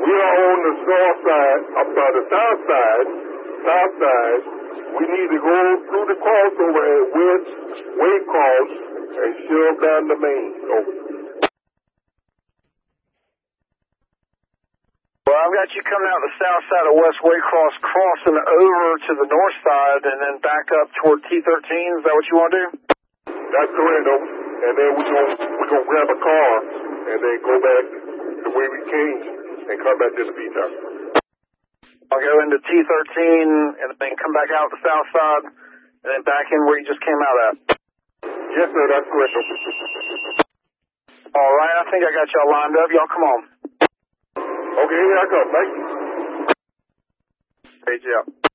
We are on the north side, the south side. We need to go through the crossover at Waycross and shove down the main. Over. Well, I've got you coming out the south side of West Waycross, crossing over to the north side, and then back up toward T13. Is that what you want to do? That's correct, over. And then we're gonna grab a car and then go back the way we came and come back to the beach house. I'll go into T13 and then come back out the south side and then back in where you just came out at. Yes, sir, that's correct. All right, I think I got y'all lined up. Y'all come on. Okay, here I come. Thank you. Page out.